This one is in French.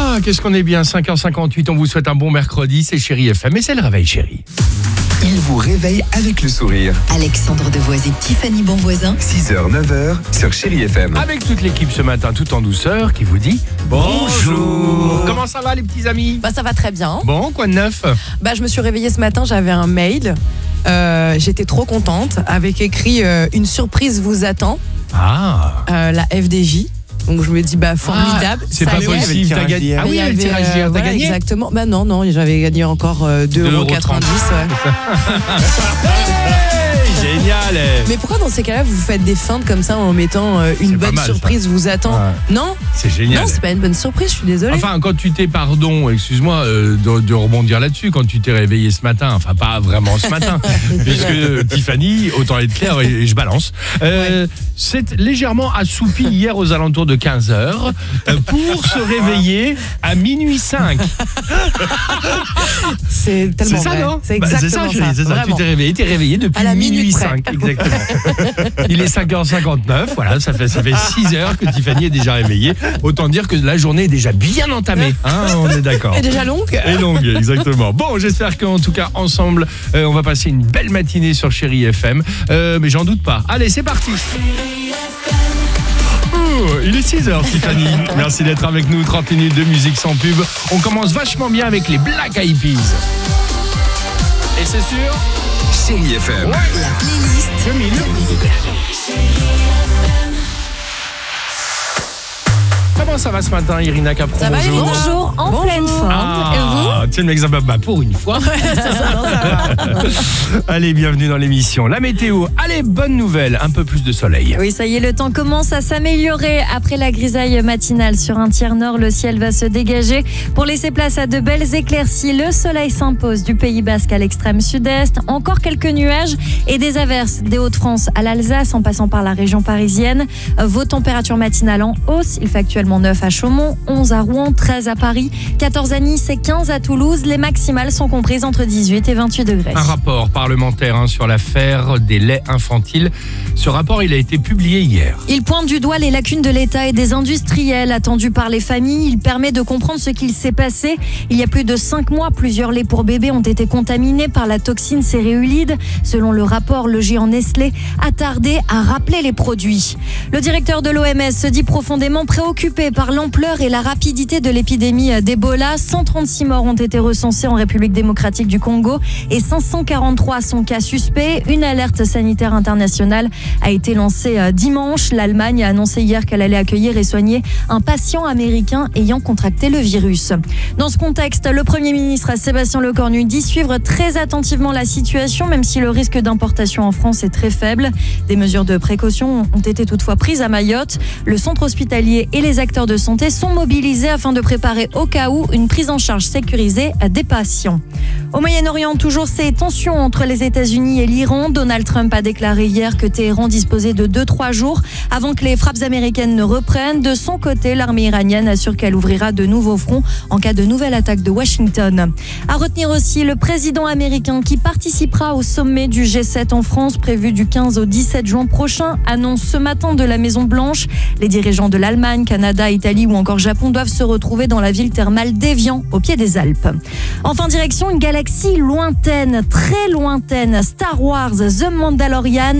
Ah, qu'est-ce qu'on est bien, 5h58, on vous souhaite un bon mercredi, c'est Chérie FM et c'est le réveil chérie. Il vous réveille avec le sourire. Alexandre Devoise et Tiffany Bonvoisin. 6h, 9h sur Chérie FM. Avec toute l'équipe ce matin, tout en douceur, qui vous dit bonjour. Comment ça va les petits amis? Ça va très bien. Bon, quoi de neuf? Je me suis réveillée ce matin, j'avais un mail. J'étais trop contente, avec écrit une surprise vous attend. La FDJ. Donc je me dis formidable. C'est ça pas y est. possible, t'as gagné. Ah oui, Il y le avait, tirage d'hier, t'as voilà, gagné? Exactement. Non, j'avais gagné encore 2,90 €. Génial. Mais pourquoi dans ces cas-là vous faites des feintes comme ça en mettant une C'est pas bonne mal, surprise vous attend? Ouais. Non, C'est génial. non, c'est pas une bonne surprise, je suis désolée. Enfin, quand tu t'es, excuse-moi de rebondir là-dessus, quand tu t'es réveillé ce matin, enfin pas vraiment ce matin, puisque Tiffany, autant être clair, et je balance, c'est légèrement assoupi hier aux alentours de 15h pour se réveiller à minuit 5. C'est tellement C'est ça, vrai. non? C'est exactement c'est ça, chérie, c'est ça. Vraiment. T'es réveillé depuis À la minute minuit près. 5, exactement. Il est 5h59, voilà, ça fait 6 heures que Tiffany est déjà réveillée. Autant dire que la journée est déjà bien entamée, hein, on est d'accord. Et déjà longue. Et longue, exactement. Bon, j'espère qu'en tout cas, ensemble, on va passer une belle matinée sur Chérie FM. Mais j'en doute pas. Allez, c'est parti. Il est 6h, Tiffany. Merci d'être avec nous. 30 minutes de musique sans pub. On commence vachement bien avec les Black Eyed Peas. Et c'est sûr, Chérie FM. La playlist. 2000. Comment ça va ce matin, Irina Capron? Ça va, bonjour. Irina? Bonjour, en Bonjour. pleine forme. Ah, tu sais, le mec, ça va pour une fois. Ça va. Allez, bienvenue dans l'émission. La météo, allez, bonne nouvelle, un peu plus de soleil. Oui, ça y est, le temps commence à s'améliorer. Après la grisaille matinale sur un tiers nord, le ciel va se dégager pour laisser place à de belles éclaircies. Le soleil s'impose du Pays Basque à l'extrême sud-est. Encore quelques nuages et des averses des Hauts-de-France à l'Alsace en passant par la région parisienne. Vos températures matinales en hausse. Il fait actuellement 9 à Chaumont, 11 à Rouen, 13 à Paris, 14 à Nice et 15 à Toulouse. Les maximales sont comprises entre 18 et 28 degrés. Un rapport parlementaire sur l'affaire des laits infantiles. Ce rapport, il a été publié hier. Il pointe du doigt les lacunes de l'État et des industriels attendus par les familles. Il permet de comprendre ce qu'il s'est passé. Il y a plus de 5 mois, plusieurs laits pour bébés ont été contaminés par la toxine céréulide. Selon le rapport, le géant Nestlé a tardé à rappeler les produits. Le directeur de l'OMS se dit profondément préoccupé par l'ampleur et la rapidité de l'épidémie d'Ebola. 136 morts ont été recensés en République démocratique du Congo et 543 sont cas suspects. Une alerte sanitaire internationale a été lancée dimanche. L'Allemagne a annoncé hier qu'elle allait accueillir et soigner un patient américain ayant contracté le virus. Dans ce contexte, le Premier ministre Sébastien Lecornu dit suivre très attentivement la situation, même si le risque d'importation en France est très faible. Des mesures de précaution ont été toutefois prises à Mayotte. Le centre hospitalier et les acteurs de santé sont mobilisés afin de préparer au cas où une prise en charge sécurisée des patients. Au Moyen-Orient, toujours ces tensions entre les États-Unis et l'Iran. Donald Trump a déclaré hier que Téhéran disposait de 2-3 jours avant que les frappes américaines ne reprennent. De son côté, l'armée iranienne assure qu'elle ouvrira de nouveaux fronts en cas de nouvelle attaque de Washington. À retenir aussi le président américain qui participera au sommet du G7 en France prévu du 15 au 17 juin prochain, annonce ce matin de la Maison-Blanche. Les dirigeants de l'Allemagne, Canada, Italie ou encore Japon doivent se retrouver dans la ville thermale d'Évian, au pied des Alpes. Enfin, direction une galaxie lointaine, très lointaine, Star Wars, The Mandalorian